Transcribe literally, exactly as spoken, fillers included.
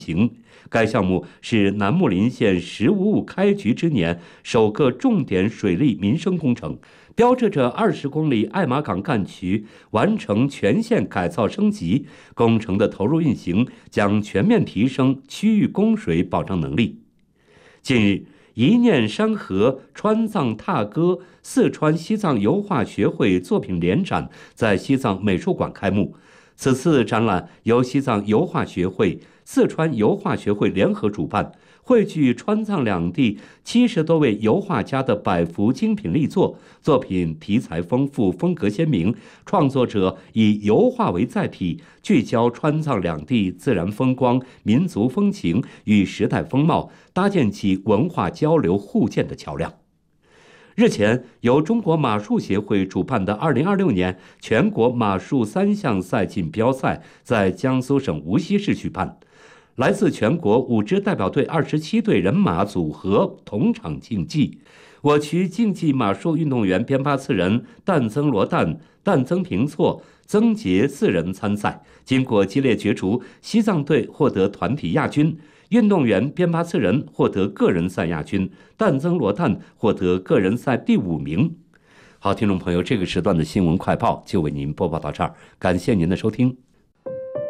该项目是南木林县“十五五”开局之年首个重点水利民生工程，标志着二十公里爱马岗干渠完成全线改造升级。工程的投入运行将全面提升区域供水保障能力。近日，一念山河川藏踏歌四川西藏油画学会作品联展在西藏美术馆开幕。此次展览由西藏油画学会、四川油画学会联合主办，汇聚川藏两地七十多位油画家的百幅精品力作，作品题材丰富，风格鲜明。创作者以油画为载体，聚焦川藏两地自然风光、民族风情与时代风貌，搭建起文化交流互鉴的桥梁。日前，由中国马术协会主办的二零二六年全国马术三项赛锦标赛在江苏省无锡市举办。来自全国五支代表队二十七队人马组合同场竞技。我区竞技马术运动员边巴次人旦增罗旦、旦增平措、曾杰四人参赛，经过激烈角逐，西藏队获得团体亚军。运动员边巴次人获得个人赛亚军，旦增罗旦获得个人赛第五名。好，听众朋友，这个时段的新闻快报就为您播报到这儿，感谢您的收听。